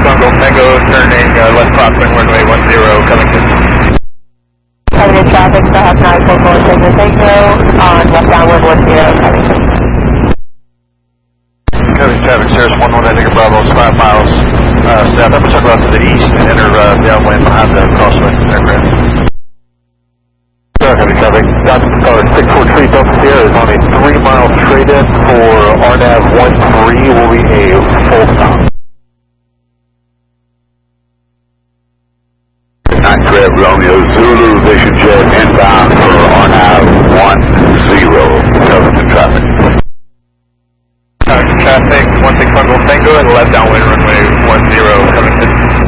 Congo Tango, turning left crosswind runway 10, Covington. Covington traffic, still have 944 Tango Tango on left downwind 10, Covington. Covington traffic, Cirrus 11, I think Bravo, 5 miles south. I'm going to talk about to the east and enter downwind behind the crosswind aircraft. Covington traffic, Dodge Color 643 Delta Sierra is on a 3-mile trade-in for RNAV 13 will be a full stop. 9 Crab Romeo Zulu Vision Jet inbound for RNAV 10, Covington traffic. Traffic, 16 Congo Tango and left downwind runway 10, Covington.